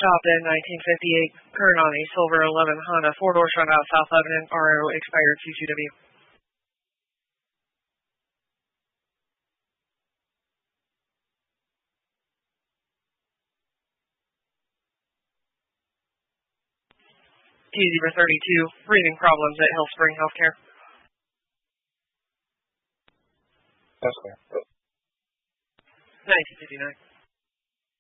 stopped in 1958. Current on a silver 11 Honda 4-door shutout South Lebanon. RO expired CCW. T032, breathing problems at Hill Spring Healthcare. That's clear. 1959.